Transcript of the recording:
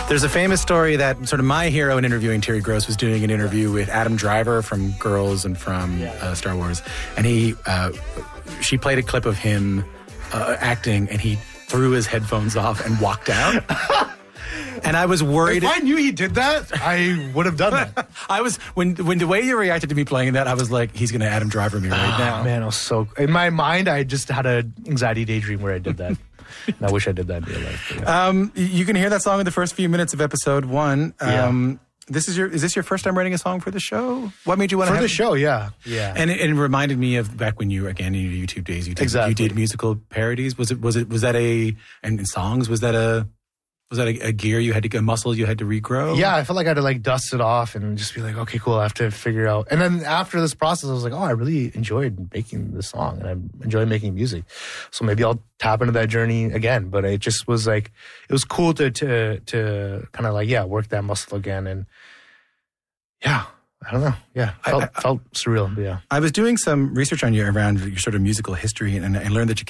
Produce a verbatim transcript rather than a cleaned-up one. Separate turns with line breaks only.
There's a famous story that sort of my hero in interviewing Terry Gross was doing an interview with Adam Driver from Girls and from uh, Star Wars. And he, uh, she played a clip of him uh, acting, and he threw his headphones off and walked out. And I was worried.
If I knew he did that, I would have done that.
I was, when when the way you reacted to me playing that, I was like, he's going to Adam Driver me right
oh,
now.
Man, I was so, in my mind, I just had an anxiety daydream where I did that. And I wish I did that in real life. Yeah.
Um, you can hear that song in the first few minutes of episode one. Um, yeah. This is your, is this your first time writing a song for the show? What made you want to
For
have
the
it?
show, yeah. Yeah.
And it, it reminded me of back when you, again, in your YouTube days, you did,
exactly.
you did musical parodies. Was it, was it, was that a, and songs, was that a, was that a, a gear you had to, a muscle you had to regrow?
Yeah, I felt like I had to like dust it off and just be like, okay, cool, I have to figure out. And then after this process, I was like, oh, I really enjoyed making this song and I enjoy making music. So maybe I'll tap into that journey again. But it just was like, it was cool to, to, to kind of like, yeah, work that muscle again. And yeah, I don't know. Yeah, felt, I, I, felt surreal. But yeah.
I was doing some research on you around your sort of musical history, and I learned that you